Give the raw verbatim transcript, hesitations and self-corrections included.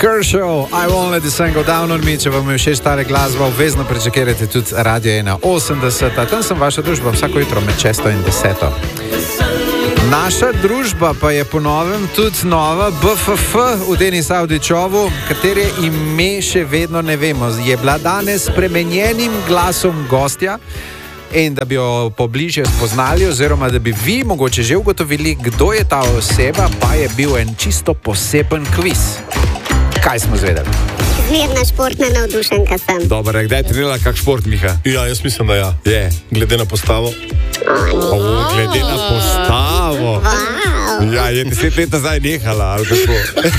Kershaw, I won't let the sun go down on me. Če vam je všeč stare glasba, obvezno pričakujete tudi Radio ena osemdeset. Tam sem vaša družba vsako jutro med šesto in deseto. Naša družba pa je po novem tudi nova B F F v Denis Avdićovu, katere ime še vedno ne vemo. Je bila danes spremenjenim glasom gostja. In da bi jo pobliže spoznali, oziroma da bi vi mogoče že ugotovili, kdo je ta oseba, pa je bil en čisto poseben kviz. Kaj smo zvedeli? Zmerna športna navdušenka sem. Dobro, kdaj je trenirala kak šport, Miha? Ja, jaz mislim, da ja. Je. Glede na postavo. O, glede na postavo. Wow. Ja, je deset let nazaj nehala, ali kako?